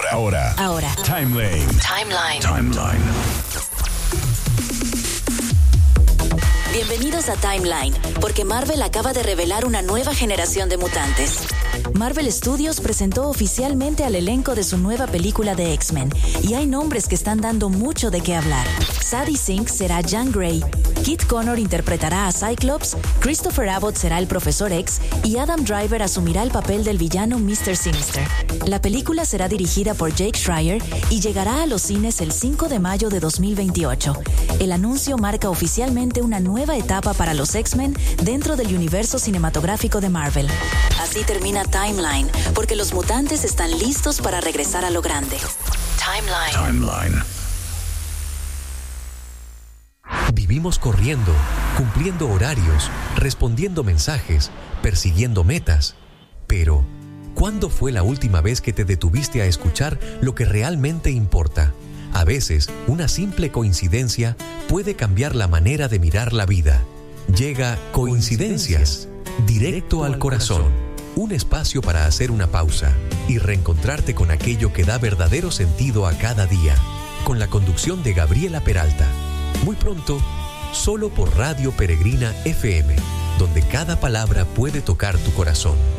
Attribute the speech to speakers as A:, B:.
A: Ahora. Timeline.
B: Bienvenidos a Timeline, porque Marvel acaba de revelar una nueva generación de mutantes. Marvel Studios presentó oficialmente al elenco de su nueva película de X-Men, y hay nombres que están dando mucho de qué hablar. Sadie Sink será Jean Grey, Kit Connor interpretará a Cyclops, Christopher Abbott será el Profesor X y Adam Driver asumirá el papel del villano Mr. Sinister. La película será dirigida por Jake Schreier y llegará a los cines el 5 de mayo de 2028. El anuncio marca oficialmente una nueva etapa para los X-Men dentro del universo cinematográfico de Marvel. Así termina Timeline, porque los mutantes están listos para regresar a lo grande. Timeline.
C: Vivimos corriendo, cumpliendo horarios, respondiendo mensajes, persiguiendo metas. Pero, ¿cuándo fue la última vez que te detuviste a escuchar lo que realmente importa? A veces, una simple coincidencia puede cambiar la manera de mirar la vida. Llega Coincidencias, directo al corazón. Un espacio para hacer una pausa y reencontrarte con aquello que da verdadero sentido a cada día. Con la conducción de Gabriela Peralta. Muy pronto, solo por Radio Peregrina FM, donde cada palabra puede tocar tu corazón.